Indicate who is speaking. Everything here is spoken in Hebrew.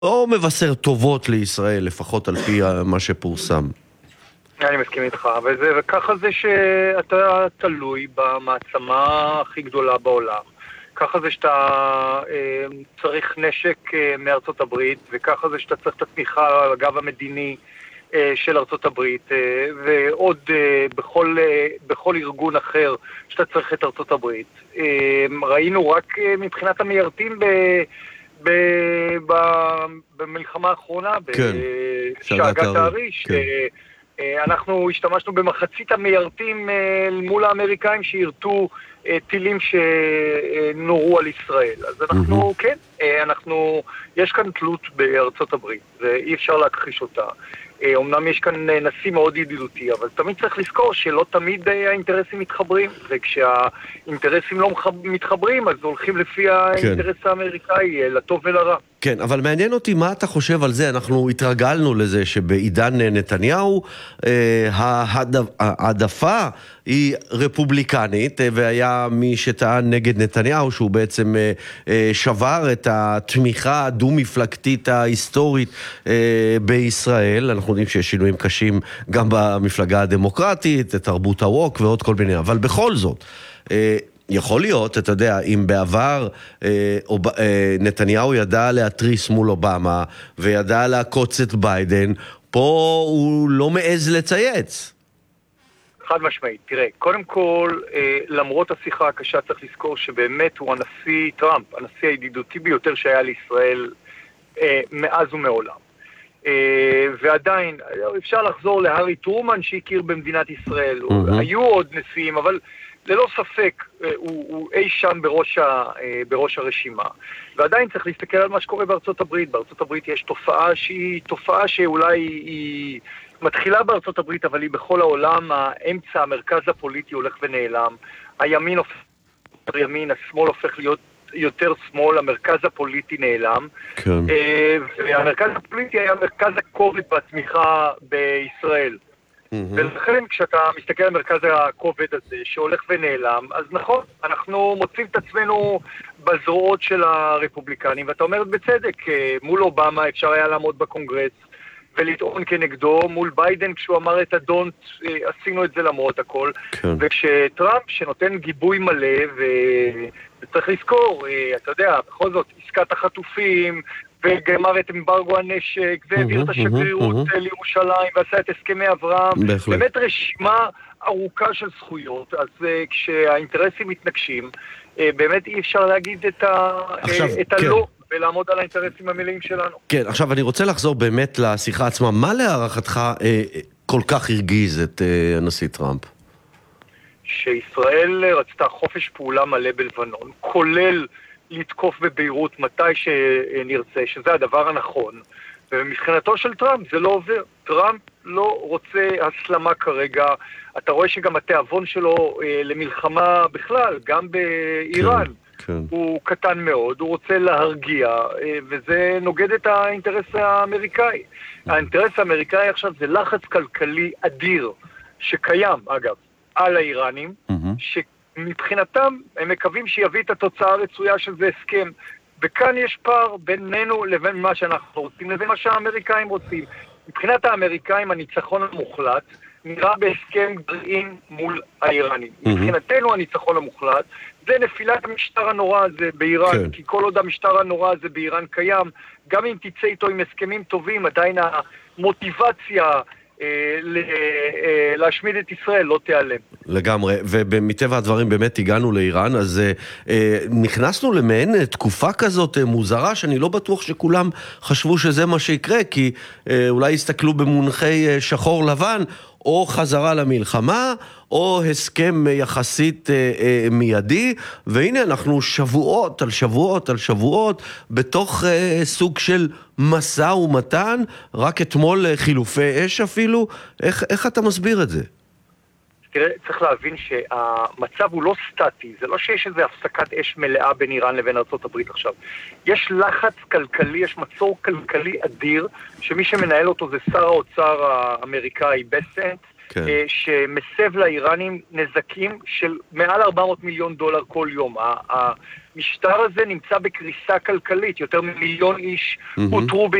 Speaker 1: לא מבשר טובות לישראל, לפחות על פי מה שפורסם.
Speaker 2: אני מסכים איתך, וככה זה שאתה תלוי במעצמה הכי גדולה בעולם. ככה זה שאתה צריך נשק מארצות הברית, וככה זה שאתה צריך את התמיכה על הגב המדיני של ארצות הברית, ועוד בכל ארגון אחר שאתה צריך את ארצות הברית. ראינו רק מבחינת המיירטים במלחמה האחרונה, בשאגת האריש, אנחנו השתמשנו במחצית המיירטים מול האמריקאים שירתו טילים שנורו על ישראל. אז אנחנו, כן, יש כאן תלות בארצות הברית, ואי אפשר להכחיש אותה. אמנם יש כאן נשיא מאוד ידידותי, אבל תמיד צריך לזכור שלא תמיד האינטרסים מתחברים, וכשהאינטרסים לא מתחברים, אז הולכים לפי האינטרס האמריקאי, לטוב ולרע.
Speaker 1: כן, אבל מעניין אותי מה אתה חושב על זה. אנחנו התרגלנו לזה שבעידן נתניהו העדפה היא רפובליקנית, והיה מי שטען נגד נתניהו שהוא בעצם שבר את התמיכה הדו-מפלגתית ההיסטורית בישראל. אנחנו יודעים שיש שינויים קשים גם במפלגה הדמוקרטית, תרבות הווק ועוד כל מיני, אבל בכל זאת יכול להיות, אתה יודע, אם בעבר נתניהו ידע להטריס מול אובמה וידע לעקוץ את ביידן, פה הוא לא מעז לצייץ.
Speaker 2: חד משמעית. תראה, קודם כל, למרות השיחה הקשה צריך לזכור שבאמת הוא הנשיא טראמפ, הנשיא הידידותי ביותר שהיה לישראל מאז ומעולם. ועדיין, אפשר לחזור להארי טרומן שהכיר במדינת ישראל. היו עוד נשיאים, אבל ללא ספק הוא אי שם בראש הרשימה. ועדיין צריך להסתכל על מה שקורה בארצות הברית. בארצות הברית יש תופעה שאולי היא מתחילה בארצות הברית, אבל היא בכל העולם. האמצע, המרכז הפוליטי הולך ונעלם. הימין הופך יותר ימין, השמאל הופך להיות יותר שמאל, המרכז הפוליטי נעלם.
Speaker 1: כן.
Speaker 2: והמרכז הפוליטי היה מרכז הכובד והתמיכה בישראל. ולכן כשאתה מסתכל על מרכז הכובד הזה שהולך ונעלם, אז נכון, אנחנו מוצאים את עצמנו בזרועות של הרפובליקנים, ואתה אומר בצדק, מול אובמה אפשר היה לעמוד בקונגרס ולטעון כנגדו, מול ביידן כשהוא אמר את הדונט, עשינו את זה למרות הכל, כן. וכשטראמפ שנותן גיבוי מלא, וצריך לזכור, אתה יודע, בכל זאת, עסקת החטופים, וגמר את אמברגו הנשק, והעביר את השגרירות לירושלים, ועשה את הסכמי אברהם. באמת רשימה ארוכה של זכויות, אז כשהאינטרסים מתנגשים, באמת אי אפשר להגיד את הלא, ולעמוד על האינטרסים המלאים שלנו.
Speaker 1: כן, עכשיו אני רוצה לחזור באמת לשיחה עצמה. מה להערכתך כל כך הרגיז את הנשיא טראמפ?
Speaker 2: שישראל רצתה חופש פעולה מלא בלבנון, כולל לתקוף בביירות מתי שנרצה, שזה הדבר הנכון. ומבחינתו של טראמפ זה לא עובר. טראמפ לא רוצה הסלמה כרגע. אתה רואה שגם התיאבון שלו למלחמה בכלל, גם באיראן, כן. הוא קטן מאוד, הוא רוצה להרגיע, וזה נוגד את האינטרס האמריקאי. האינטרס האמריקאי עכשיו זה לחץ כלכלי אדיר, שקיים, אגב, על האיראנים, מבחינתם הם מקווים שיביא את התוצאה הרצויה שזה הסכם, וכאן יש פער בינינו לבין מה שאנחנו רוצים לבין מה שהאמריקאים רוצים. מבחינת האמריקאים הניצחון המוחלט נראה בהסכם גרעין מול האיראנים. מבחינתנו הניצחון המוחלט זה נפילת המשטר הנורא הזה באיראן, כי כל עוד המשטר הנורא הזה באיראן קיים, גם אם תצא איתו עם הסכמים טובים, עדיין המוטיבציה להשמיד את ישראל לא תיעלם.
Speaker 1: לגמרי, ומטבע הדברים באמת הגענו לאיראן, אז נכנסנו למעין תקופה כזאת מוזרה, שאני לא בטוח שכולם חשבו שזה מה שיקרה, כי אולי הסתכלו במונחי שחור לבן, או חזרה למלחמה, או הסכם יחסית מיידי, והנה אנחנו שבועות על שבועות על שבועות, בתוך סוג של מסע ומתן, רק אתמול חילופי אש אפילו. איך אתה מסביר את זה?
Speaker 2: תראה, צריך להבין שהמצב הוא לא סטטי, זה לא שיש איזו הפסקת אש מלאה בין איראן לבין ארצות הברית עכשיו. יש לחץ כלכלי, יש מצור כלכלי אדיר, שמי שמנהל אותו זה שר האוצר האמריקאי בסנט,
Speaker 1: כן.
Speaker 2: שמסב לאיראנים נזקים של מעל 400 מיליון דולר כל יום. המשטר הזה נמצא בקריסה כלכלית, יותר ממיליון איש פוטרו